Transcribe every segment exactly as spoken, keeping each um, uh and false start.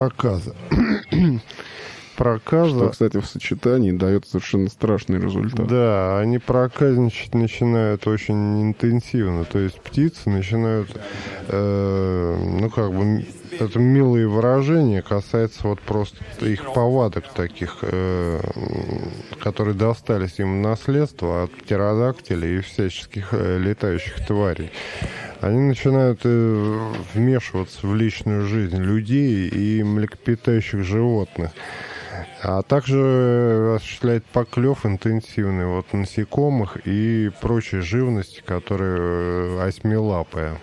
Проказа. Проказа. Что, кстати, в сочетании дает совершенно страшный результат. Да, они проказничать начинают очень интенсивно. То есть птицы начинают, э, ну как бы, это милые выражения касается вот просто их повадок таких, э, которые достались им в наследство от птеродактилей и всяческих э, летающих тварей. Они начинают э, вмешиваться в личную жизнь людей и млекопитающих животных. А также осуществляет поклев интенсивный вот насекомых и прочей живности, которая осьмилапая.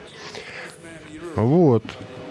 Вот.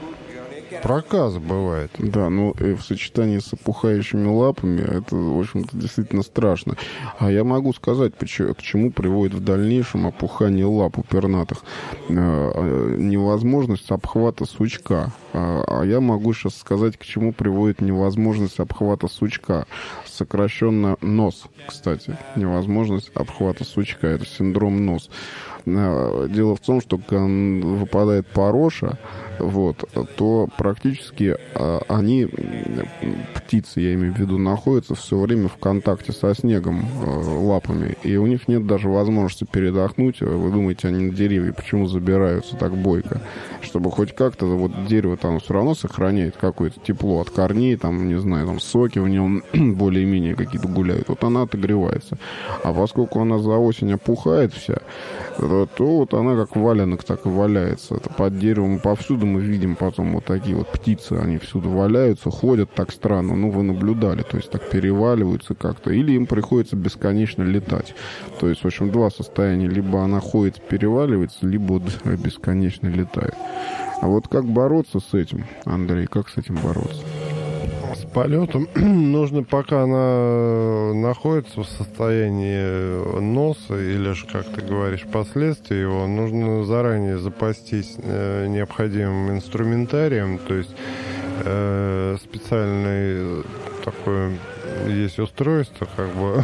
Проказа бывает. Да, ну и в сочетании с опухающими лапами это, в общем-то, действительно страшно. А я могу сказать, почему, к чему приводит в дальнейшем опухание лап у пернатых. Э, невозможность обхвата сучка. А, а я могу сейчас сказать, к чему приводит невозможность обхвата сучка. Сокращенно нос, кстати. Невозможность обхвата сучка. Это синдром нос. Дело в том, что когда выпадает пороша, вот, то практически а, они, птицы, я имею в виду, находятся все время в контакте со снегом а, лапами, и у них нет даже возможности передохнуть. Вы думаете, они на деревья почему забираются так бойко? Чтобы хоть как-то, вот дерево там все равно сохраняет какое-то тепло от корней, там, не знаю, там соки в нем более-менее какие-то гуляют. Вот она отогревается. А поскольку она за осень опухает вся, то вот она как валенок так и валяется. Это под деревом повсюду мы видим потом вот такие вот птицы, они всюду валяются, ходят так странно. Ну, вы наблюдали, то есть так переваливаются как-то. Или им приходится бесконечно летать. То есть, в общем, два состояния. Либо она ходит, переваливается, либо вот бесконечно летает. А вот как бороться с этим, Андрей, как с этим бороться? С полетом нужно, пока она находится в состоянии носа, или же, как ты говоришь, последствия его, нужно заранее запастись э, необходимым инструментарием, то есть э, специальный такой есть устройство, как бы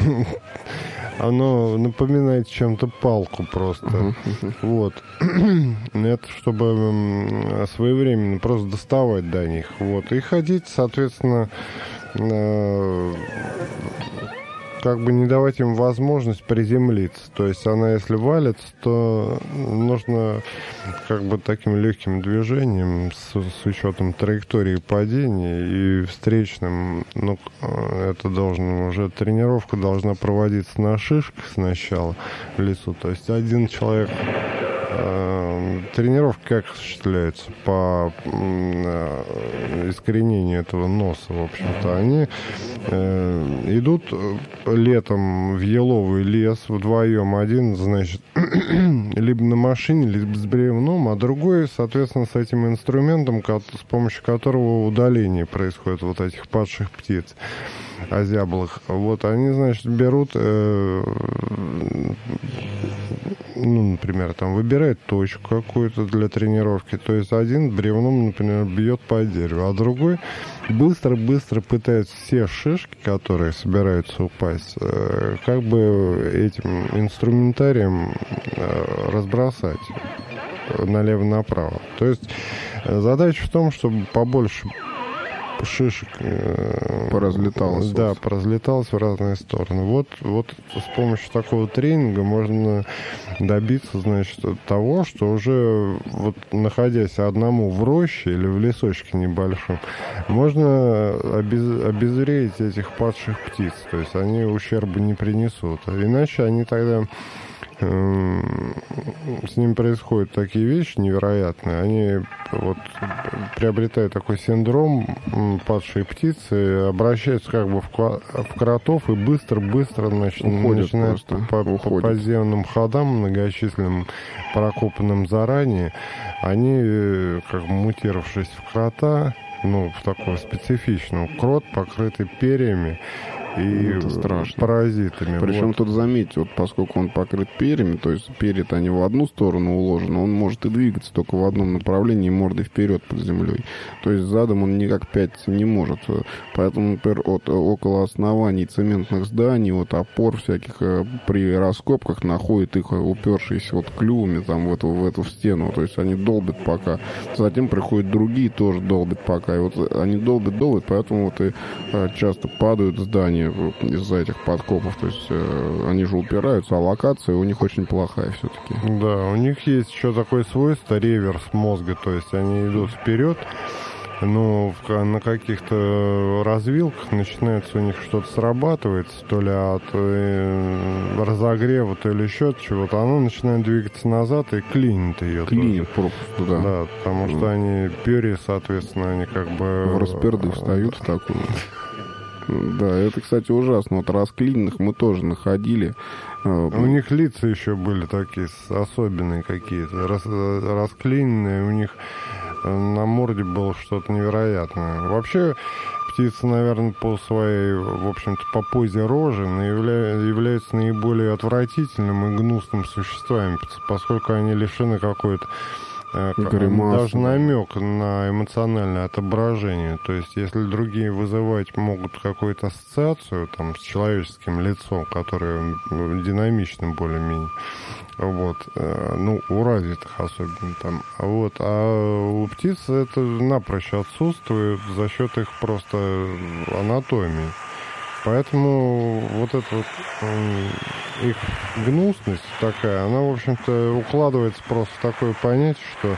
оно напоминает чем-то палку просто. Uh-huh, uh-huh. Вот. Это чтобы своевременно просто доставать до них. Вот. И ходить, соответственно, э- как бы не давать им возможность приземлиться. То есть она, если валится, то нужно как бы таким легким движением с, с учетом траектории падения и встречным, ну, это должно уже, тренировка должна проводиться на шишках сначала в лесу. То есть один человек... Тренировки как осуществляются по искоренению этого носа, в общем-то. Они э, идут летом в еловый лес вдвоем. Один, значит, либо на машине, либо с бревном, а другой, соответственно, с этим инструментом, с помощью которого удаление происходит вот этих падших птиц озяблых. Вот они, значит, берут... Э, ну, например, там выбирает точку какую-то для тренировки. То есть один бревном, например, бьет по дереву, а другой быстро-быстро пытается все шишки, которые собираются упасть, как бы этим инструментарием разбросать налево-направо. То есть задача в том, чтобы побольше шишек поразлеталось. Да, поразлеталось в разные стороны. Вот, вот с помощью такого тренинга можно добиться, значит, того, что уже вот находясь одному в роще или в лесочке небольшом, можно обез, обезвредить этих падших птиц. То есть они ущерба не принесут. Иначе они тогда... с ними происходят такие вещи невероятные. Они вот приобретают такой синдром падшей птицы, обращаются как бы в, в кротов и быстро-быстро нач... начинают по, по подземным ходам, многочисленным, прокопанным заранее. Они, как бы мутировавшись в крота, ну, в такого специфичного, крот, покрытый перьями, и паразитами. Причем вот. тут заметьте, вот поскольку он покрыт перьями, то есть перья они в одну сторону уложены, он может и двигаться только в одном направлении, мордой вперед под землей. То есть задом он никак пятиться не может. Поэтому, например, от, около оснований цементных зданий, вот опор всяких при раскопках находят их упершиеся вот клювами там в эту, в эту стену. То есть они долбят пока. Затем приходят другие, тоже долбят пока. И вот они долбят, долбят, поэтому вот и часто падают здания из-за этих подкопов. То есть э, они же упираются, а локация у них очень плохая все-таки. Да, у них есть еще такое свойство, реверс мозга. То есть они идут вперед, но в, на каких-то развилках начинается у них что-то срабатывается, то ли от э, разогрева, то ли еще от чего-то. Оно начинает двигаться назад и клинит ее. Клинит просто, да. Да, потому что они перья, соответственно, они как бы... В расперды встают в такую. Да, это, кстати, ужасно. Вот расклиненных мы тоже находили. У них лица еще были такие особенные какие-то. Рас, расклиненные, у них на морде было что-то невероятное. Вообще, птица, наверное, по своей, в общем-то, по позе рожи явля, является наиболее отвратительным и гнусным существами, поскольку они лишены какой-то гримасы, даже намек на эмоциональное отображение. То есть, если другие вызывать могут какую-то ассоциацию там, с человеческим лицом, которое динамично более-менее, вот, ну, у развитых особенно там, вот, а у птиц это напрочь отсутствует за счет их просто анатомии. Поэтому вот эта вот их гнусность такая, она, в общем-то, укладывается просто в такое понятие, что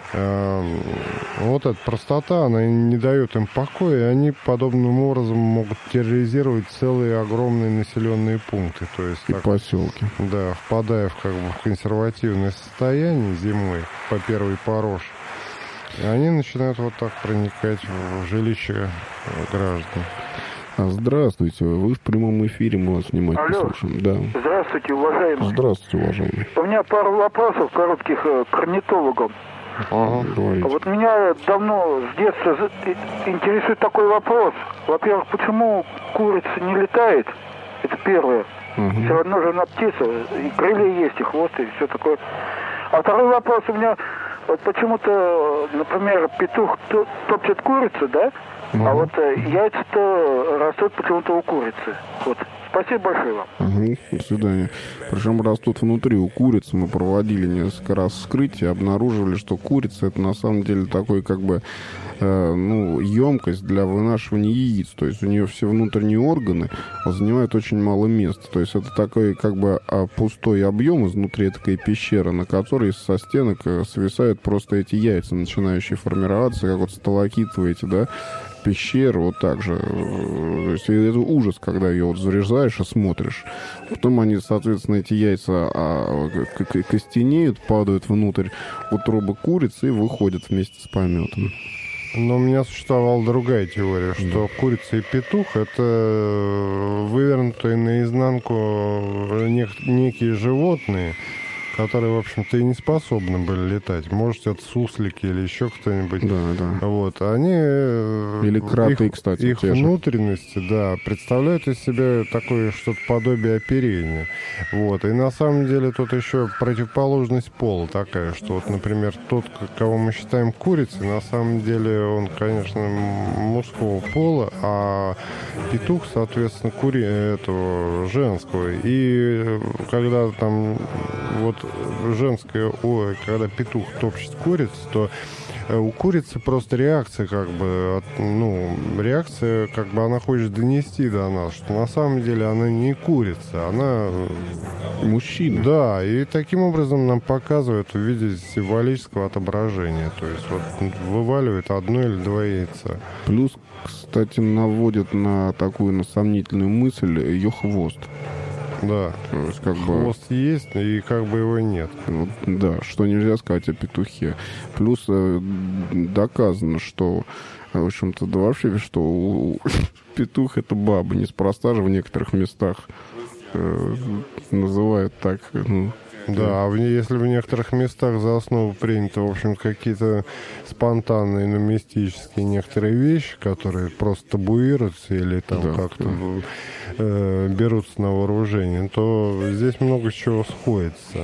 э, вот эта простота, она не дает им покоя, и они подобным образом могут терроризировать целые огромные населенные пункты. То есть, и так, поселки. Да, впадая в, как бы, в консервативное состояние зимой по первой порош, и они начинают вот так проникать в жилище граждан. Здравствуйте, вы в прямом эфире, мы вас внимательно Алло. слушаем. Да. Здравствуйте, уважаемый. Здравствуйте, уважаемый. У меня пару вопросов коротких к орнитологам. Ага, говорите. Вот меня давно с детства интересует такой вопрос. Во-первых, почему курица не летает? Это первое. Ага. Все равно же она птица, и крылья есть, и хвост, и все такое. А второй вопрос у меня, вот почему-то, например, петух топчет курицу, да? Uh-huh. А вот э, яйца-то растут почему-то у курицы. Вот. Спасибо большое вам. Угу, до свидания. Причем растут внутри у курицы. Мы проводили несколько раз вскрытие, обнаруживали, что курица это на самом деле такой как бы э, ну, емкость для вынашивания яиц. То есть у нее все внутренние органы занимают очень мало места. То есть это такой как бы пустой объем изнутри, такая пещера, на которой со стенок свисают просто эти яйца, начинающие формироваться, как вот сталактитовые эти, да, пещеры, вот так же. То есть это ужас, когда ее вот заряжаешь и смотришь. Потом они, соответственно, эти яйца а, костенеют, падают внутрь утробы курицы и выходят вместе с пометом. Но у меня существовала другая теория, что да. Курица и петух — это вывернутые наизнанку нек- некие животные, которые, в общем-то, и не способны были летать. Может, это суслики или еще кто-нибудь. Да, да. Вот. Они... Или кроты, их, кстати. Их внутренности, да, представляют из себя такое что-то подобие оперения. Вот. И на самом деле тут еще противоположность пола такая, что вот, например, тот, кого мы считаем курицей, на самом деле он, конечно, мужского пола, а петух, соответственно, кури... этого женского. И когда там вот женское, ой, когда петух топчет курицу, то у курицы просто реакция, как бы, ну, реакция, как бы она хочет донести до нас, что на самом деле она не курица, она мужчина. Да, и таким образом нам показывают в виде символического отображения, то есть вот вываливает одно или два яйца. Плюс, кстати, наводит на такую на сомнительную мысль ее хвост. Да, то есть, как хвост бы, есть, и как бы его нет. Вот, да, что нельзя сказать о петухе. Плюс э, доказано, что, в общем-то, да вообще, что у, у, петух это баба. Неспроста же в некоторых местах э, называют так, ну, Да, а в, если в некоторых местах за основу принято, в общем, какие-то спонтанные, но мистические некоторые вещи, которые просто табуируются или там да, как-то да. э, берутся на вооружение, то здесь много чего сходится.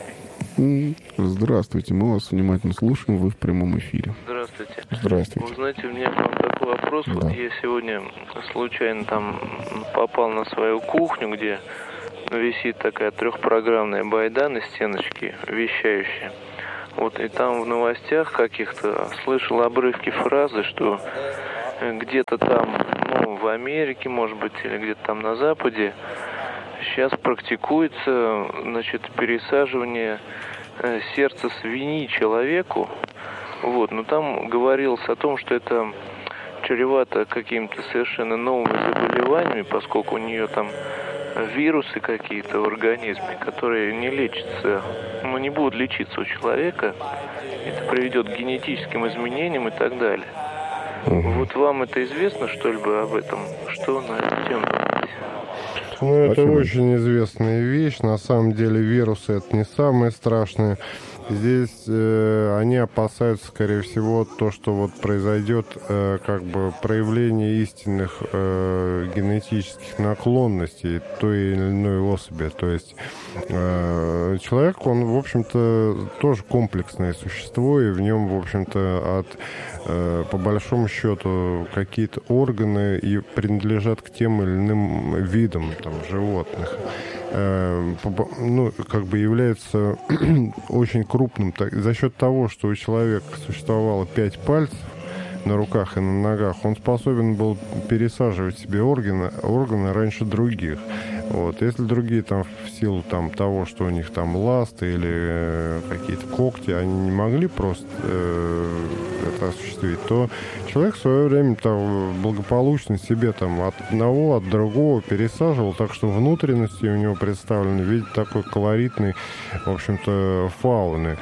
Здравствуйте, мы вас внимательно слушаем, вы в прямом эфире. Здравствуйте. Здравствуйте. Вы знаете, у меня к вам такой вопрос. Да. Вот я сегодня случайно там попал на свою кухню, где висит такая трехпрограммная байда на стеночке, вещающая. Вот, и там в новостях каких-то слышал обрывки фразы, что где-то там, ну, в Америке, может быть, или где-то там на Западе сейчас практикуется, значит, пересаживание э, сердца свиньи человеку. Вот, но там говорилось о том, что это чревато какими-то совершенно новыми заболеваниями, поскольку у нее там вирусы какие-то в организме, которые не лечатся, ну, не будут лечиться у человека. Это приведет к генетическим изменениям и так далее. Угу. Вот вам это известно что-либо об этом? Что на эту тему думаете? Ну, это Спасибо. Очень известная вещь. На самом деле вирусы — это не самое страшное. Здесь э, они опасаются, скорее всего, то, что вот произойдет э, как бы проявление истинных э, генетических наклонностей той или иной особи. То есть э, человек, он, в общем-то, тоже комплексное существо, и в нем, в общем-то, от, э, по большому счету, какие-то органы и принадлежат к тем или иным видам там, животных. Ну, как бы является очень крупным так, за счет того, что у человека существовало пять пальцев на руках и на ногах, он способен был пересаживать себе органы, органы раньше других. Вот. Если другие там в силу там, того, что у них там ласты или э, какие-то когти, они не могли просто э, это осуществить, то человек в свое время там благополучно себе там от одного, от другого пересаживал, так что внутренности у него представлены в виде такой колоритной, в общем-то, фауны.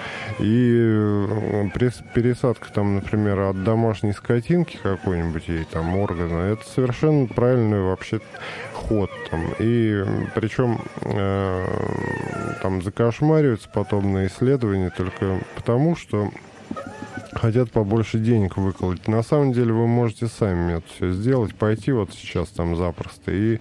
И пересадка там, например, от домашней скотинки какой-нибудь ей там органа, это совершенно правильный вообще ход там. И причем э, там закошмариваются подобные исследования только потому, что хотят побольше денег выколоть. На самом деле вы можете сами это все сделать, пойти вот сейчас там запросто и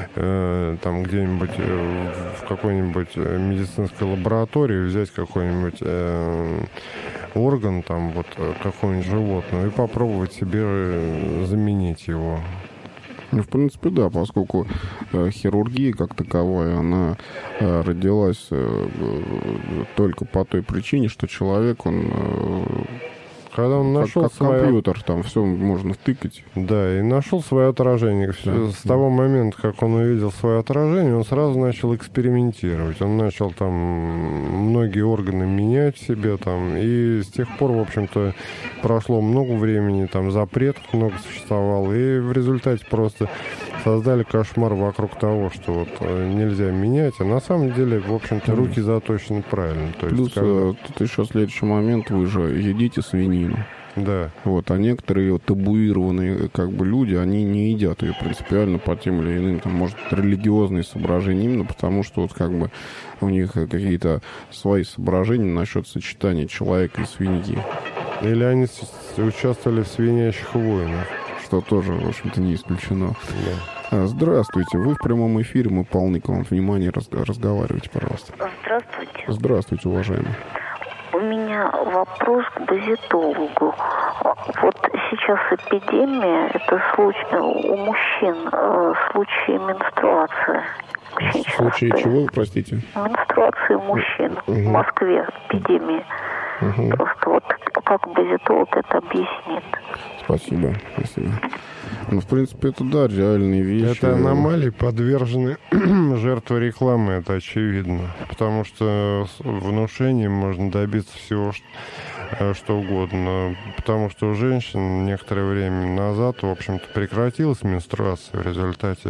э, там где-нибудь э, в какой-нибудь медицинской лаборатории взять какой-нибудь э, орган там вот какого-нибудь животного и попробовать себе заменить его. Ну, в принципе, да, поскольку э, хирургия как таковая, она э, родилась э, только по той причине, что человек, он... Э, Когда он нашел как, как свое... компьютер, там все можно втыкать. Да, и нашел свое отражение. Да. С того момента, как он увидел свое отражение, он сразу начал экспериментировать. Он начал там многие органы менять себе там. И с тех пор, в общем-то, прошло много времени, там запретов много существовало. И в результате просто создали кошмар вокруг того, что вот нельзя менять. А на самом деле, в общем-то, руки заточены правильно. То Плюс есть, когда... тут еще следующий момент, вы же едите свинину. Да. Вот, а некоторые вот, табуированные как бы люди, они не едят ее принципиально по тем или иным, там, может, религиозные соображения, именно потому что вот как бы у них какие-то свои соображения насчет сочетания человека и свиньи. Или они участвовали в свинячьих войнах. Что тоже, в общем-то, не исключено. Да. Здравствуйте, вы в прямом эфире, мы полны к вам внимания, разговаривайте, пожалуйста. Здравствуйте. Здравствуйте, уважаемый. У меня вопрос к базитологу. Вот сейчас эпидемия, это случай у мужчин, случаи менструации. В случае чего, простите? Менструации у мужчин. Угу. В Москве эпидемия. Угу. Просто вот как базитолог это объяснит. Спасибо, спасибо. Ну, в принципе, это, да, реальные вещи. Это аномалии подвержены жертве рекламы, это очевидно. Потому что внушением можно добиться всего, что что угодно. Потому что у женщин некоторое время назад, в общем-то, прекратилась менструация в результате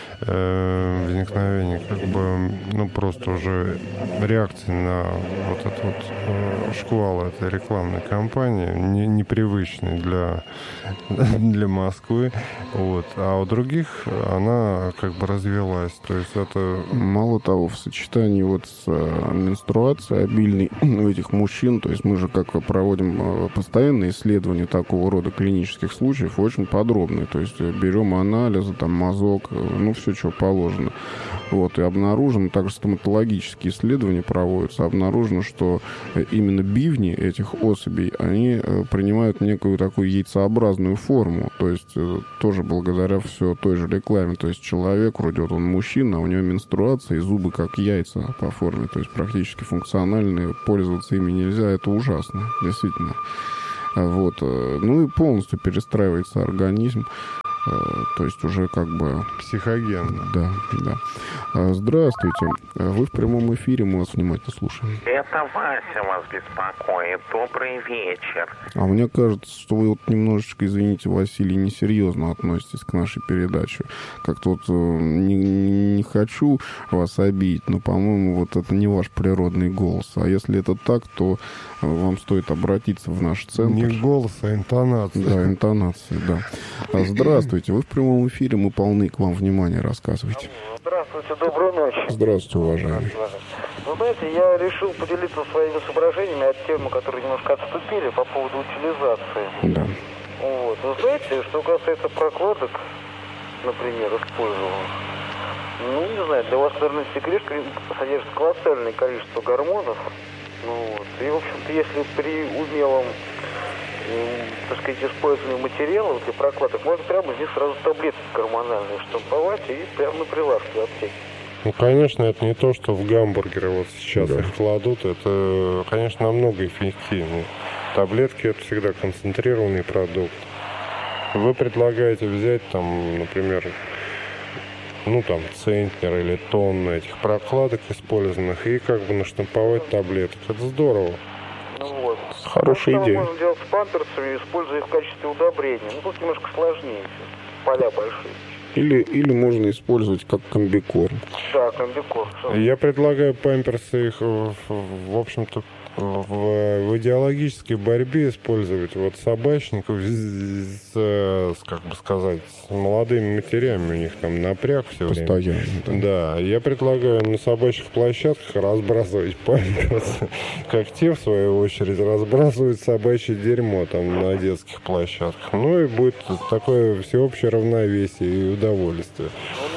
э, возникновения, как бы, ну, просто уже реакции на вот этот вот э, шквал этой рекламной кампании, не, непривычной для, для Москвы. Вот. А у других она как бы развелась. То есть это... Мало того, в сочетании вот с э, менструацией обильной у этих мужчин, то есть мы же как проводим э, постоянные исследования такого рода клинических случаев, очень подробные. То есть берем анализы, там, мазок, э, ну, все, что положено. Вот. И обнаружено, также стоматологические исследования проводятся, обнаружено, что именно бивни этих особей, они э, принимают некую такую яйцеобразную форму. То есть э, тоже благодаря все той же рекламе. То есть человек, вроде вот он мужчина, а у него менструация и зубы как яйца по форме. То есть практически функциональные, пользоваться ими нельзя. Это ужасно, действительно. Вот. Ну и полностью перестраивается организм. То есть уже как бы... Психогенно. Да, да. Здравствуйте. Вы в прямом эфире, мы вас внимательно слушаем. Это Вася вас беспокоит. Добрый вечер. А мне кажется, что вы вот немножечко, извините, Василий, несерьезно относитесь к нашей передаче. Как-то вот не, не хочу вас обидеть, но, по-моему, вот это не ваш природный голос. А если это так, то вам стоит обратиться в наш центр. Не голос, а интонация. Да, интонация, да. Здравствуйте. Вы в прямом эфире, мы полны к вам внимания, рассказывайте. Здравствуйте, добрую ночь. Здравствуйте, уважаемый. Вы знаете, я решил поделиться своими соображениями от темы, которые немножко отступили по поводу утилизации. Да. Вот. Вы знаете, что касается прокладок, например, использованных, ну, не знаю, для вас, наверное, секрет содержит колоссальное количество гормонов. Ну, вот. И, в общем-то, если при умелом, так сказать, использовании материалов для прокладок, можно прямо здесь сразу таблетки гормональные штамповать и прямо на прилавке в аптеке. Ну, конечно, это не то, что в гамбургеры вот сейчас да. их кладут. Это, конечно, намного эффективнее. Таблетки — это всегда концентрированный продукт. Вы предлагаете взять, там, например, ну, там, центнер или тонну этих прокладок использованных и как бы наштамповать таблеток. Это здорово. Ну, вот. Хорошая идея. Можно делать с памперсами, используя их в качестве удобрения. Ну, тут немножко сложнее. Поля большие. Или, или можно использовать как комбикорм. Да, комбикорм. Я предлагаю памперсы их, в, в общем-то, в, в идеологической борьбе использовать вот собачников с, с, как бы сказать, с молодыми матерями. У них там напряг все время. Постоянно. Да. да, я предлагаю на собачьих площадках разбрасывать памперсы, как те, в свою очередь, разбрасывают собачье дерьмо там на детских площадках. Ну и будет такое всеобщее равновесие и удовольствие.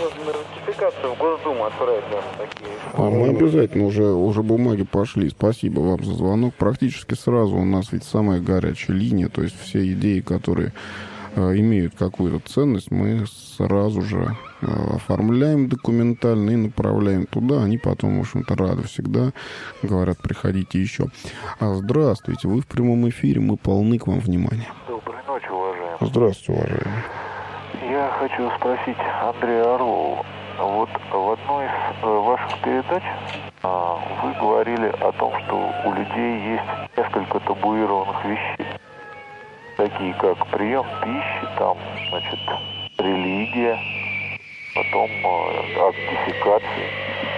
В Госдуму отправить, да, такие. А мы обязательно, уже, уже бумаги пошли. Спасибо вам за звонок. Практически сразу у нас ведь самая горячая линия, то есть все идеи, которые э, имеют какую-то ценность, мы сразу же э, оформляем документально и направляем туда. Они потом, в общем-то, рады всегда. Говорят, приходите еще. А, здравствуйте, вы в прямом эфире, мы полны к вам внимания. Доброй ночи, уважаемый. Здравствуйте, уважаемый. Я хочу спросить Андрея Орлова. Вот в одной из э, ваших передач э, вы говорили о том, что у людей есть несколько табуированных вещей, такие как прием пищи, там, значит, религия, потом э, акт дефекации.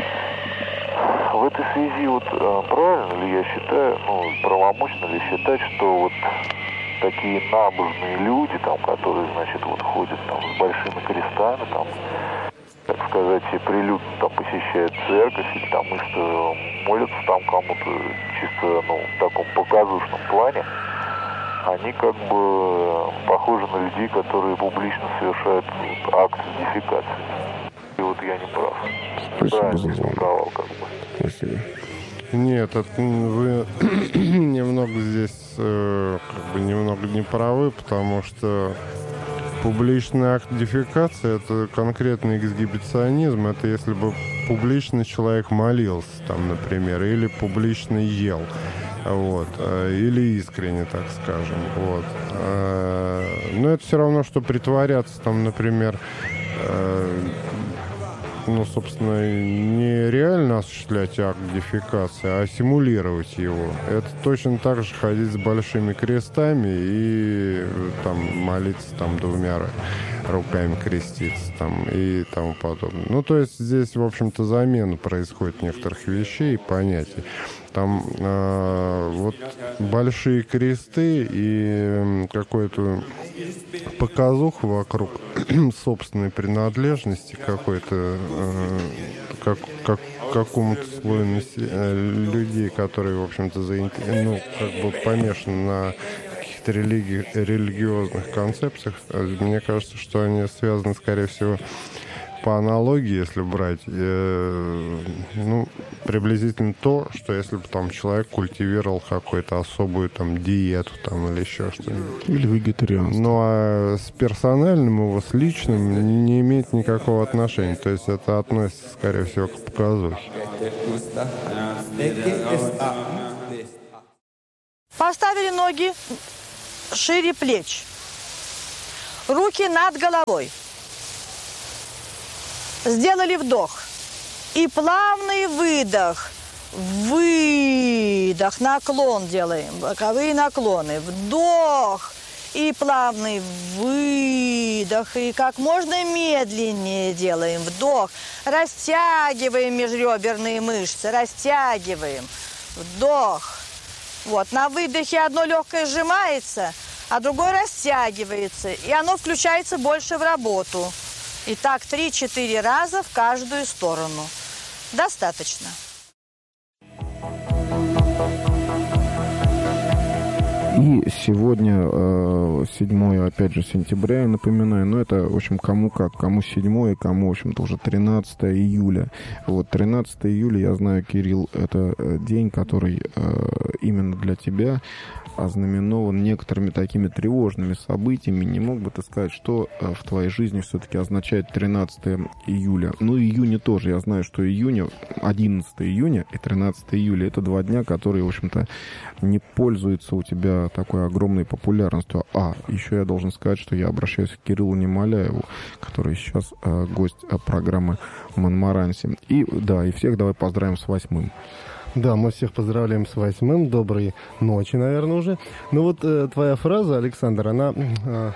В этой связи вот э, правильно ли я считаю, ну, правомочно ли считать, что вот такие набожные люди, там, которые, значит, вот ходят там с большими крестами, там, так сказать, прилюдно там посещают церковь или там что молятся там кому-то чисто, ну, в таком показушном плане, они как бы похожи на людей, которые публично совершают вот, акт дефекации. И вот я не прав. Спасибо за звонок. Как бы. Спасибо. Нет, это вы немного здесь э, как бы немного не правы, потому что публичный акт дефекации — это конкретный эксгибиционизм. Это если бы публично человек молился, там, например, или публично ел, вот, или искренне, так скажем, вот. Но это все равно, что притворяться, там, например, ну, собственно, не реально осуществлять акт дефекации, а симулировать его. Это точно так же ходить с большими крестами и там молиться там двумя руками, креститься там и тому подобное. Ну, то есть здесь, в общем-то, замена происходит некоторых вещей и понятий. Там э, вот большие кресты и какой-то показух вокруг собственной принадлежности какой-то э, как, как, какому-то слою людей, которые, в общем-то, заинт... ну, как бы помешаны на каких-то религи... религиозных концепциях. Мне кажется, что они связаны, скорее всего, по аналогии, если брать, э, ну, приблизительно то, что если бы там человек культивировал какую-то особую там диету там или еще что-нибудь. Или вегетарианство. Ну, а с персональным его, с личным не имеет никакого отношения. То есть это относится, скорее всего, к показухе. Поставили ноги шире плеч. Руки над головой. Сделали вдох. И плавный выдох. Выдох. Наклон делаем. Боковые наклоны. Вдох. И плавный выдох. И как можно медленнее делаем. Вдох. Растягиваем межреберные мышцы. Растягиваем. Вдох. Вот. На выдохе одно легкое сжимается, а другое растягивается. И оно включается больше в работу. И так три-четыре раза в каждую сторону. Достаточно. И сегодня э, седьмое, опять же, сентября, я напоминаю, но это, в общем, кому как, кому седьмое, кому, в общем-то, уже тринадцатое июля. Вот, тринадцатое июля, я знаю, Кирилл, это день, который э, именно для тебя ознаменован некоторыми такими тревожными событиями. Не мог бы ты сказать, что э, в твоей жизни все-таки означает тринадцатое июля? Ну, июня тоже. Я знаю, что июня, одиннадцатое июня и тринадцатое июля — это два дня, которые, в общем-то, не пользуются у тебя такой огромной популярностью. А, еще я должен сказать, что я обращаюсь к Кириллу Немоляеву, который сейчас э, гость э, программы «Монмаранси». И, да, и всех давай поздравим с восьмым. Да, мы всех поздравляем с восьмым. Доброй ночи, наверное, уже. Ну вот э, твоя фраза, Александр, она э,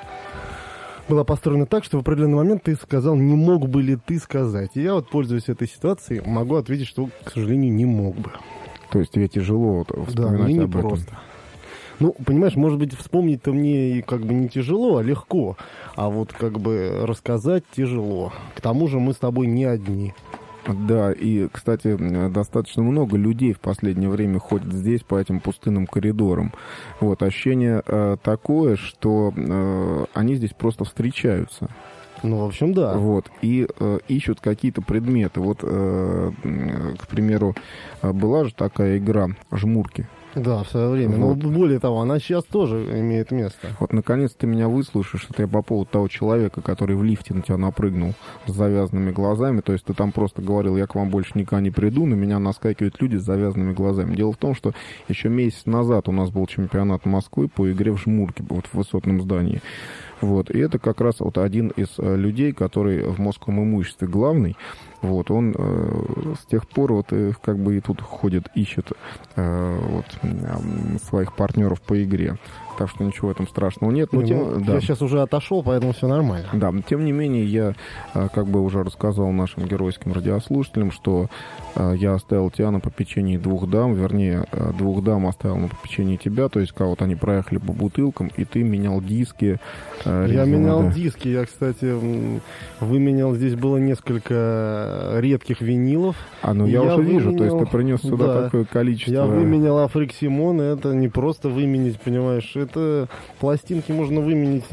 была построена так, что в определенный момент ты сказал, не мог бы ли ты сказать. И я вот, пользуясь этой ситуацией, могу ответить, что, к сожалению, не мог бы. То есть тебе тяжело вспоминать да, мне не об этом? Просто. Ну, понимаешь, может быть, вспомнить-то мне как бы не тяжело, а легко. А вот как бы рассказать тяжело. К тому же мы с тобой не одни. Да, и, кстати, достаточно много людей в последнее время ходят здесь по этим пустынным коридорам. Вот, ощущение э, такое, что э, они здесь просто встречаются. Ну, в общем, да. Вот, и э, ищут какие-то предметы. Вот, э, к примеру, была же такая игра «Жмурки». Да, в свое время. Вот. Но более того, она сейчас тоже имеет место. Вот, наконец, ты меня выслушаешь. Это я по поводу того человека, который в лифте на тебя напрыгнул с завязанными глазами. То есть ты там просто говорил, я к вам больше никогда не приду. На меня наскакивают люди с завязанными глазами. Дело в том, что еще месяц назад у нас был чемпионат Москвы по игре в жмурки, вот в высотном здании. Вот, и это как раз вот один из э, людей, который в Московском имуществе главный. Вот, он э, с тех пор вот э, как бы и тут ходит, ищет э, вот, э, своих партнеров по игре. Так что ничего в этом страшного нет. Но ну, тем, я да. сейчас уже отошел, поэтому все нормально. Да, но тем не менее, я э, как бы уже рассказал нашим геройским радиослушателям, что э, я оставил тебя на попечении двух дам, вернее, э, двух дам оставил на попечении тебя, то есть, когда вот они проехали по бутылкам, и ты менял диски. Э, я резину, менял да. диски, я, кстати, выменял, здесь было несколько редких винилов. А, ну я, я уже выменял, вижу, то есть ты принес сюда да, такое количество. Я выменял Африк Симон, это не просто выменить, понимаешь, это пластинки можно выменить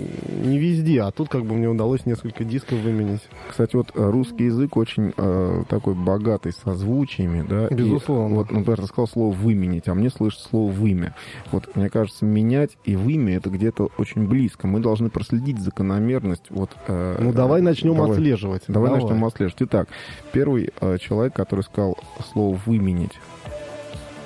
не везде, а тут как бы мне удалось несколько дисков выменить. Кстати, вот русский язык очень э, такой богатый созвучиями, да. Безусловно. И, вот, например, ты сказал слово «выменить», а мне слышится слово «вымя». Вот, мне кажется, менять и вымя — это где-то очень близко. Мы должны проследить закономерность. Вот, э, ну, давай начнем давай, отслеживать. Давай, давай начнем отслеживать. Итак, первый э, человек, который сказал слово «выменить».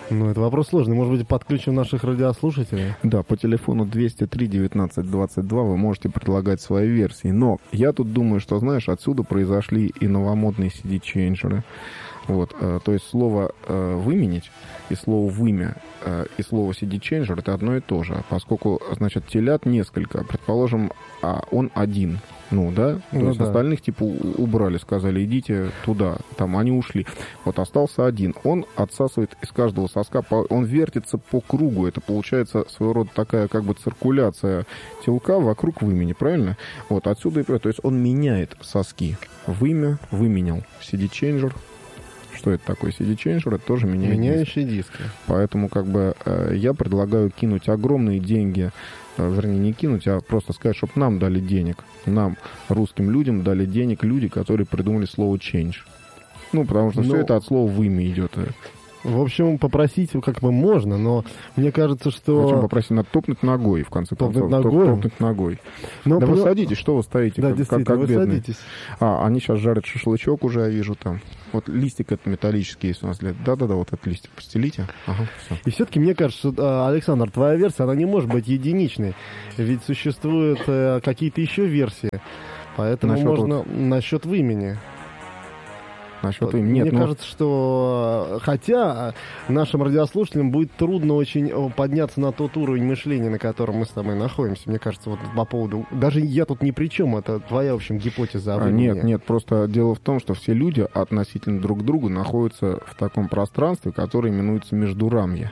Ну, это вопрос сложный. Может быть, подключим наших радиослушателей? Да, по телефону двести три девятнадцать двадцать два вы можете предлагать свои версии. Но я тут думаю, что, знаешь, отсюда произошли и новомодные си ди-чейнджеры. Вот, э, то есть слово э, «выменить» и слово «вымя» э, и слово си ди-чейнджер — это одно и то же. Поскольку, значит, телят несколько, предположим, а он один. Ну, да? То ну, есть да. остальных, типа, убрали, сказали, идите туда. Там они ушли. Вот остался один. Он отсасывает из каждого соска, он вертится по кругу. Это получается своего рода такая, как бы, циркуляция телка вокруг вымени, правильно? Вот отсюда и... То есть он меняет соски. Вымя, выменял. си ди-чейнджер. Что это такое? си ди-чейнджер, это тоже меняет Меняющие диски. диски. Поэтому, как бы, э, я предлагаю кинуть огромные деньги, э, вернее, не кинуть, а просто сказать, чтобы нам дали денег. Нам, русским людям, дали денег люди, которые придумали слово change. Ну, потому что Но... все это от слова «вымя» идет. В общем, попросить как бы можно, но мне кажется, что... В общем, попросить надо топнуть ногой, в конце топнуть концов. Ногой? Топнуть ногой. Но да при... вы садитесь, что вы стоите, да, как, действительно, как, как вы бедные. Садитесь. А, они сейчас жарят шашлычок уже, я вижу там. Вот листик этот металлический есть у нас. Да-да-да, вот этот листик постелите. Ага, все. И все-таки мне кажется, что, Александр, твоя версия, она не может быть единичной. Ведь существуют э, какие-то еще версии. Поэтому насчет можно вот... насчет вымени. Насчет им. Нет, Мне ну... кажется, что хотя нашим радиослушателям будет трудно очень подняться на тот уровень мышления, на котором мы с тобой находимся. Мне кажется, вот по поводу... Даже я тут ни при чем, это твоя, в общем, гипотеза. А, нет, нет, просто дело в том, что все люди относительно друг к другу находятся в таком пространстве, которое именуется междурамье.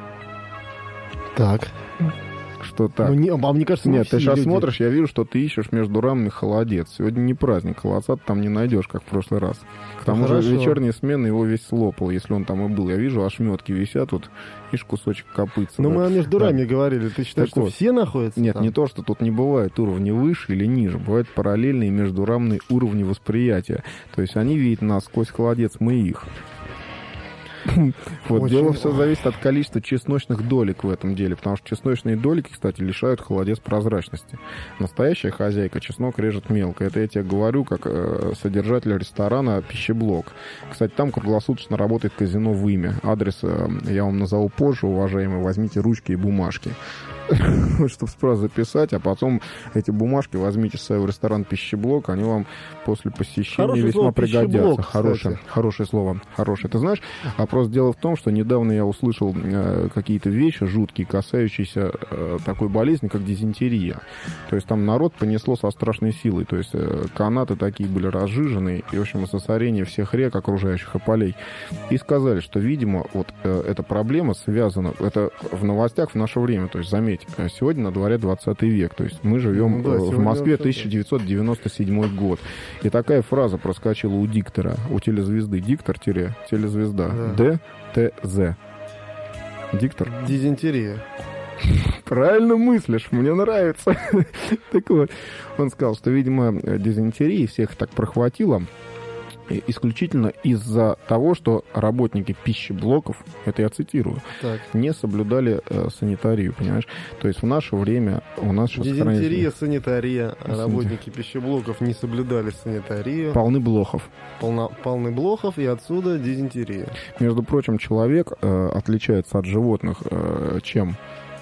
Так. Что так? Ну, не, а мне кажется, нет, ты сейчас люди... смотришь, я вижу, что ты ищешь междурамный холодец. Сегодня не праздник, холодца ты там не найдешь, как в прошлый раз. К тому же вечерняя смена его весь слопал, если он там и был. Я вижу, ошметки висят, вот, видишь, кусочек копытца. Но да. мы о междураме да. говорили. Ты считаешь, так что вот, все находятся Нет, там? не то, что тут не бывает уровни выше или ниже. Бывают параллельные междурамные уровни восприятия. То есть они видят нас сквозь холодец, мы их. Вот, Очень... дело все зависит от количества чесночных долек в этом деле, потому что чесночные долики, кстати, лишают холодец прозрачности. Настоящая хозяйка чеснок режет мелко. Это я тебе говорю, как э, содержатель ресторана «Пищеблок». Кстати, там круглосуточно работает казино «Вымя». Адрес э, я вам назову позже, уважаемые. Возьмите ручки и бумажки, чтобы сразу записать, а потом эти бумажки возьмите с собой в ресторан «Пищеблок», они вам после посещения хорошее весьма слово, пригодятся. Хорошее, кстати. хорошее слово, хорошее. Ты знаешь, а просто дело в том, что недавно я услышал э, какие-то вещи жуткие, касающиеся э, такой болезни, как дизентерия. То есть там народ понесло со страшной силой. То есть э, канаты такие были разжижены, и, в общем, засорение всех рек, окружающих и полей. И сказали, что, видимо, вот э, эта проблема связана, это в новостях в наше время, то есть, заметь, сегодня на дворе двадцатый век, то есть мы живем ну, да, в Москве тысяча девятьсот девяносто седьмой год. И такая фраза проскочила у диктора, у телезвезды, диктор-телезвезда, да. Д Т З. Диктор? Дизентерия. Правильно мыслишь, мне нравится. Так вот, он сказал, что, видимо, дизентерия всех так прохватила исключительно из-за того, что работники пищеблоков, это я цитирую, так. не соблюдали э, санитарию, понимаешь? То есть в наше время у нас сейчас... Дизентерия, санитария, а работники пищеблоков не соблюдали санитарию. Полны блохов. Полно, полны блохов, и отсюда дизентерия. Между прочим, человек э, отличается от животных э, чем?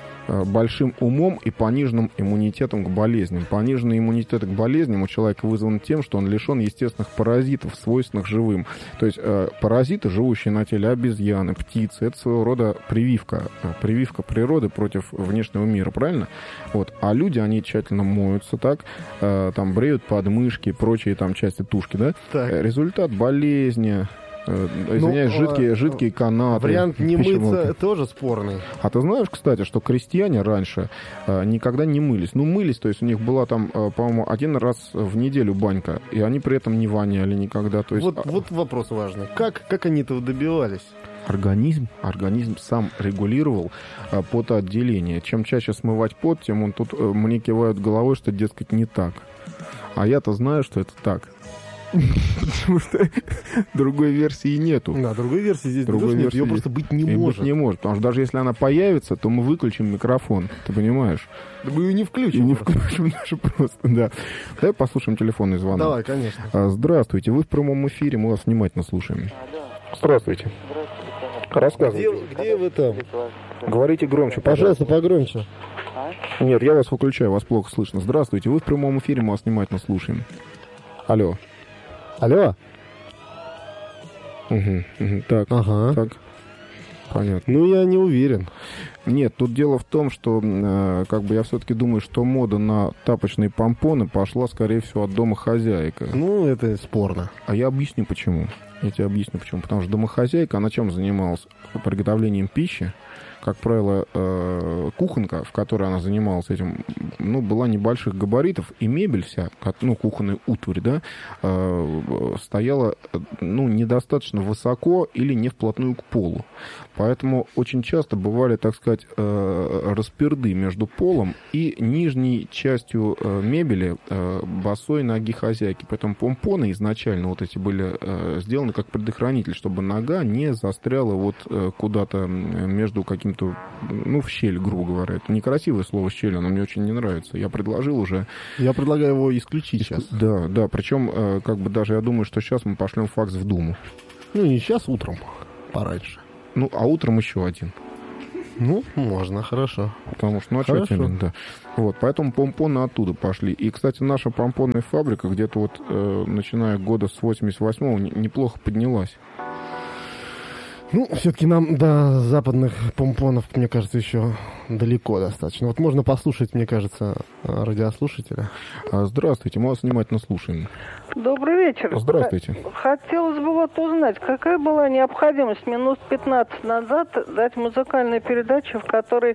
Большим умом и пониженным иммунитетом к болезням. Пониженный иммунитет к болезням у человека вызван тем, что он лишен естественных паразитов, свойственных живым. То есть э, паразиты, живущие на теле обезьяны, птицы, это своего рода прививка. Прививка природы против внешнего мира, правильно? Вот. А люди, они тщательно моются так, э, там бреют подмышки, прочие там части тушки, да? Так. Результат болезни... Извиняюсь, ну, жидкие, жидкие канаты. Вариант не мыться тоже спорный. А ты знаешь, кстати, что крестьяне раньше э, никогда не мылись. Ну, мылись, то есть у них была там, э, по-моему, один раз в неделю банька, и они при этом не воняли никогда. То есть... вот, вот вопрос важный. Как, как они этого добивались? Организм, организм сам регулировал э, потоотделение. Чем чаще смывать пот, тем он тут э, мне кивают головой, что, дескать, не так. А я-то знаю, что это так. Потому что другой версии нету. Да, другой версии здесь другой нет, ее просто быть не может. Быть не может, потому что даже если она появится, то мы выключим микрофон, ты понимаешь? Да мы ее не включим. И не включим даже просто, да. Давай послушаем телефонный звонок. Давай, конечно. Здравствуйте, вы в прямом эфире, мы вас внимательно слушаем. А, да. Здравствуйте. Здравствуйте, Рассказывайте. Где, где вы там? Говорите громче, Пожалуйста, погромче. Нет, я вас выключаю, вас плохо слышно. Здравствуйте, вы в прямом эфире, мы вас внимательно слушаем. Алло. Алло? Угу, угу. Так, ага. Так. Понятно. Ну, я не уверен. Нет, тут дело в том, что э, как бы я все-таки думаю, что мода на тапочные помпоны пошла, скорее всего, от домохозяек. Ну, это спорно. А я объясню, почему. Я тебе объясню, почему. Потому что домохозяйка, она чем занималась? Приготовлением пищи. Как правило, э, кухонка, в которой она занималась этим, ну, была небольших габаритов, и мебель вся, ну, кухонная утварь, да, э, стояла, ну, недостаточно высоко или не вплотную к полу. Поэтому очень часто бывали, так сказать, э, расперды между полом и нижней частью э, мебели э, босой ноги хозяйки. Поэтому помпоны изначально вот эти были э, сделаны как предохранитель, чтобы нога не застряла вот э, куда-то между какими то, ну, в щель, грубо говоря. Это некрасивое слово «щель», оно мне очень не нравится. Я предложил уже... Я предлагаю его исключить сейчас. Да, да, причем, как бы даже я думаю, что сейчас мы пошлем факс в Думу. Ну, не сейчас, утром, пораньше. Ну, а утром еще один. Ну, можно, хорошо. Потому что, ну, а что тебе, да. Вот, поэтому помпоны оттуда пошли. И, кстати, наша помпонная фабрика где-то вот, э, начиная года с восемьдесят восьмого, неплохо поднялась. Ну, все-таки нам до западных помпонов, мне кажется, еще далеко достаточно. Вот можно послушать, мне кажется, радиослушателя. Здравствуйте, мы вас внимательно слушаем. Добрый вечер. Здравствуйте. Хотелось бы вот узнать, какая была необходимость минут пятнадцать назад дать музыкальную передачу, в которой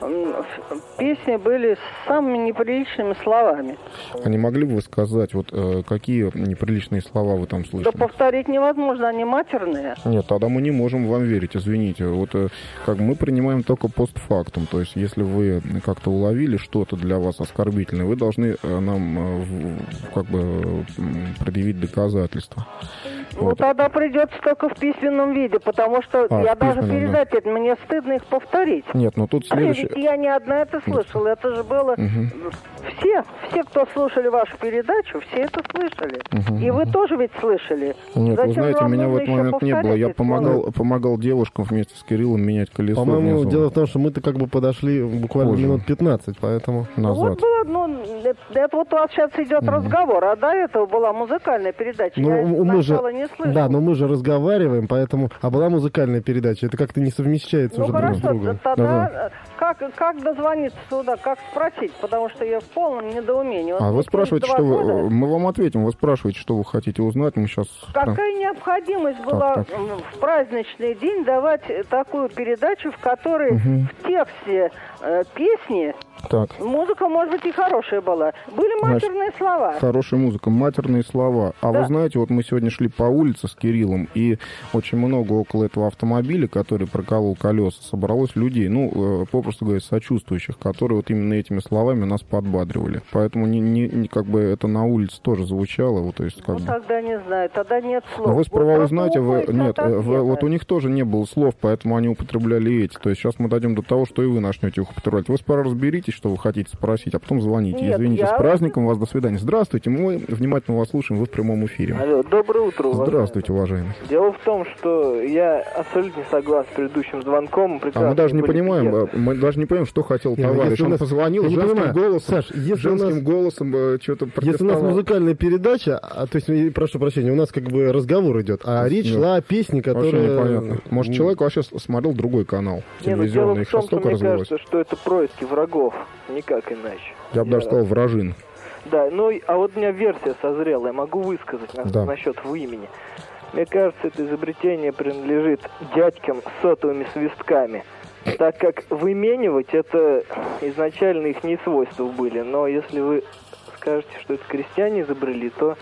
песни были с самыми неприличными словами. А не могли бы вы сказать, вот какие неприличные слова вы там слышали? Да повторить невозможно, они матерные. Нет, тогда мы не можем вам верить, извините. Вот как мы принимаем только постфактум, то есть если вы как-то уловили что-то для вас оскорбительное, вы должны нам как бы предъявить доказательства. Ну, вот. Тогда придется только в письменном виде, потому что а, я даже передать да. это, мне стыдно их повторить. Нет, но тут следующее... Ведь я не одна это слышала, это же было... Угу. Все, все, кто слушали вашу передачу, все это слышали. Угу. И вы тоже ведь слышали. Нет, Зачем вы знаете, меня в этот момент не было. Я помогал, слова? помогал девушкам вместе с Кириллом менять колесо. По-моему, внизу. дело в том, что мы-то как бы подошли буквально Позже. минут пятнадцать, поэтому... Назад. Ну, вот, ну, это, это вот у вас сейчас идет угу. разговор, а до этого была музыкальная передача. Ну, я мы же, не слышала. да, но мы же разговариваем, поэтому... А была музыкальная передача, это как-то не совмещается ну, уже хорошо, друг с другом. Тогда да. как, как дозвониться сюда, как спросить, потому что я в полном недоумении. Вот а вы спрашиваете, что года... вы... Мы вам ответим, вы спрашиваете, что вы хотите узнать, мы сейчас... Какая необходимость была так, так. в праздничный день давать такую передачу, в которой угу. в тексте э, песни так. музыка, может быть, и хорошая была. Были матерные Значит, слова. Хорошая музыка, матерные слова. А да. вы знаете, вот мы сегодня шли по улице с Кириллом, и очень много около этого автомобиля, который проколол колеса, собралось людей, ну, попросту говоря, сочувствующих, которые вот именно этими словами нас подбадривали. Поэтому не, не, не, как бы это на улице тоже звучало. Вот, то есть, как ну, бы... тогда не знаю, тогда нет слов. Но вы справа вот знаете, вы... нет, вы, нет. вот у них тоже не было слов, поэтому они употребляли эти. То есть сейчас мы дойдем до того, что и вы начнете их употреблять. Вы сперва разберитесь, что вы хотите спросить, а потом звоните. Нет, Извините, я... с праздником вас, до свидания. Здравствуйте, мы внимательно вас слушаем, вы в прямом эфире. Алло, доброе утро, уважаемый. Здравствуйте, уважаемый. Дело в том, что я абсолютно не согласен с предыдущим звонком. А мы даже не понимаем, мы даже не понимаем, что хотел Нет, товарищ. Он нас... позвонил женским понимаю. голосом, Саш, если женским нас... голосом э, что-то протестовал. Если у нас музыкальная передача, а, то есть, прошу прощения, у нас как бы разговор идет, а речь Нет. шла о песне, которая... Вообще непонятно. Может, человек вообще смотрел другой канал телевизионный, их сейчас столько развелось. Мне кажется, что это происки врагов, никак иначе. Я бы даже сказал, вражин. Да, ну, а вот у меня версия созрела, я могу высказать на, да. насчет в имени. Мне кажется, это изобретение принадлежит дядькам с сотовыми свистками, так как выменивать это изначально их не свойства были. Но если вы скажете, что это крестьяне изобрели, то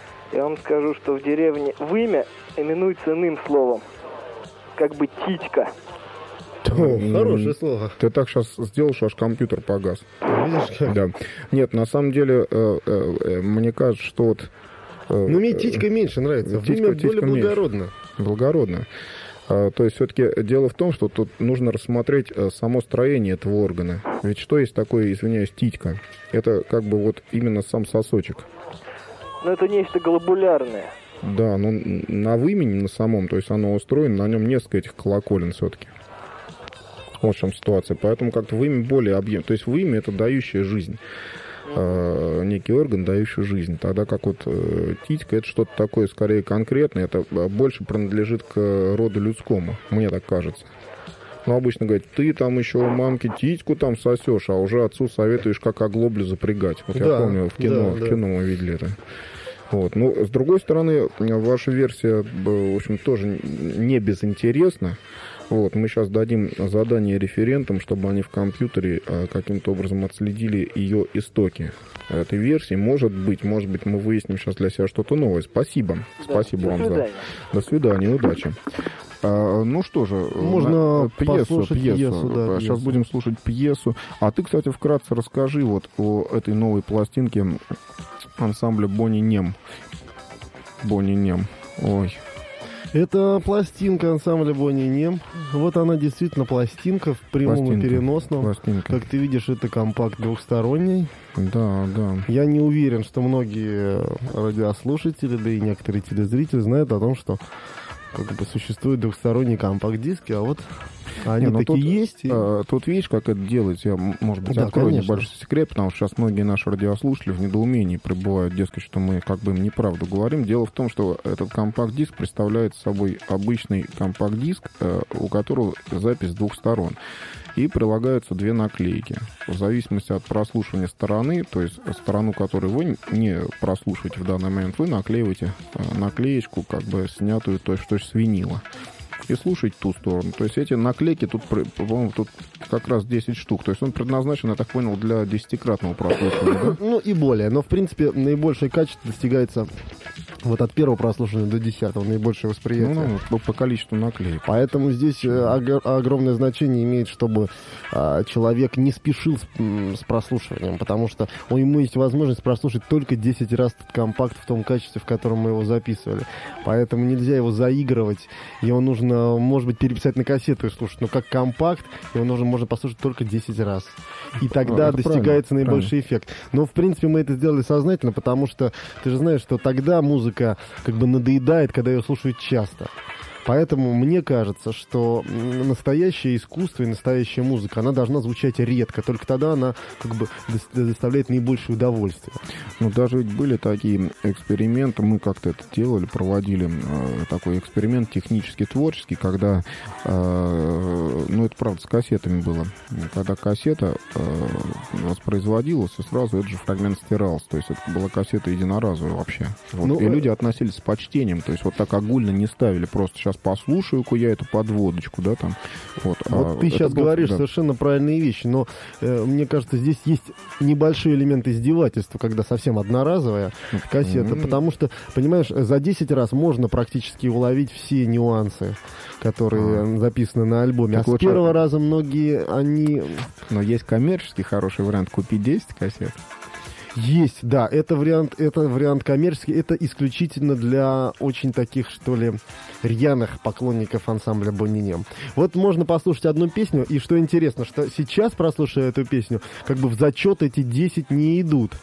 я вам скажу, что в деревне вымя именуется иным словом, как бы титька. О, хорошее слово. Ты так сейчас сделал, что аж компьютер погас. Видишь как? Да. Нет, на самом деле, э, э, мне кажется, что вот... Э, ну, мне титька меньше нравится. Титька, титька более благородно. Благородно. А, то есть, все-таки дело в том, что тут нужно рассмотреть а, само строение этого органа. Ведь что есть такое, извиняюсь, титька? Это как бы вот именно сам сосочек. Ну, это нечто глобулярное. Да, но на вымени, на самом, то есть оно устроено, на нем несколько этих колоколен все-таки. Вот в чем ситуация. Поэтому как-то вымя более объем. То есть вымя — это дающая жизнь. Э, некий орган, дающий жизнь. Тогда как вот э, титька — это что-то такое скорее конкретное. Это больше принадлежит к роду людскому, мне так кажется. Ну, обычно говорят, ты там еще у мамки титьку там сосешь, а уже отцу советуешь, как оглоблю запрягать. Вот да, я помню, в кино, да, в кино да. мы видели это. Вот. Ну, с другой стороны, ваша версия, в общем, тоже не безинтересна. Вот. Мы сейчас дадим задание референтам, чтобы они в компьютере а, каким-то образом отследили ее истоки этой версии. Может быть, может быть, мы выясним сейчас для себя что-то новое. Спасибо. Да. Спасибо вам за... До свидания, удачи. А, ну что же, можно пьесу, пьесу. пьесу да, Сейчас пьесу. Будем слушать пьесу. А ты, кстати, вкратце расскажи вот о этой новой пластинке ансамбля Бонни Нем. Бонни Нем. Ой. Это пластинка ансамбля Бонни Нем. Вот она действительно пластинка в прямом пластинка. и переносном. Пластинка. Как ты видишь, это компакт двухсторонний. Да, да. Я не уверен, что многие радиослушатели, да и некоторые телезрители знают о том, что как бы существуют двухсторонние компакт-диски, а вот они не, такие тут, есть. И... А, тут видишь, как это делается. Я, может быть, да, открою конечно. небольшой секрет, потому что сейчас многие наши радиослушатели в недоумении пребывают, дескать, что мы как бы им неправду говорим. Дело в том, что этот компакт-диск представляет собой обычный компакт-диск, у которого запись с двух сторон. И прилагаются две наклейки. В зависимости от прослушивания стороны, то есть сторону, которую вы не прослушиваете в данный момент, вы наклеиваете наклеечку, как бы снятую точь-в-точь с винила. И слушать ту сторону. То есть эти наклейки, тут, по-моему, тут как раз десять штук. То есть он предназначен, я так понял, для десятикратного прослушивания, да? Ну и более. Но, в принципе, наибольшее качество достигается вот от первого прослушивания до десятого, наибольшее восприятие. Ну, ну, по количеству наклеек. Поэтому здесь ог- огромное значение имеет, чтобы а, человек не спешил с, с прослушиванием, потому что у ему есть возможность прослушать только десять раз этот компакт в том качестве, в котором мы его записывали. Поэтому нельзя его заигрывать, его нужно, может быть, переписать на кассету и слушать, но как компакт его нужно, можно послушать только десять раз. И тогда а, достигается наибольший правильно. эффект. Но, в принципе, мы это сделали сознательно, потому что ты же знаешь, что тогда музыка как бы надоедает, когда ее слушают часто. Поэтому мне кажется, что настоящее искусство и настоящая музыка, она должна звучать редко. Только тогда она как бы доставляет наибольшее удовольствие. Ну, даже ведь были такие эксперименты, мы как-то это делали, проводили э, такой эксперимент технический, творческий, когда, э, ну, это, правда, с кассетами было. Когда кассета э, воспроизводилась, и сразу этот же фрагмент стирался. То есть это была кассета единоразовая вообще. Вот. Ну, и люди относились с почтением. То есть вот так огульно не ставили просто сейчас послушаю-ка я эту подводочку, да, там. Вот, вот а ты сейчас был, говоришь да. совершенно правильные вещи, но э, мне кажется, здесь есть небольшой элемент издевательства, когда совсем одноразовая кассета, mm-hmm. потому что, понимаешь, за десять раз можно практически уловить все нюансы, которые а. записаны на альбоме, так а вот с первого а... раза многие, они... Но есть коммерческий хороший вариант, купить десять кассет. Есть, да, это вариант, это вариант коммерческий, это исключительно для очень таких, что ли, рьяных поклонников ансамбля Бонни Нем. Вот можно послушать одну песню, и что интересно, что сейчас, прослушивая эту песню, как бы в зачет эти десять не идут.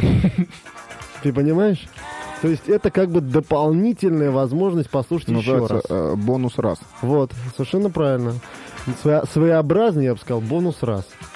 Ты понимаешь? То есть это как бы дополнительная возможность послушать еще раз. Э, бонус раз. Вот, совершенно правильно. Своеобразный, я бы сказал, бонус раз.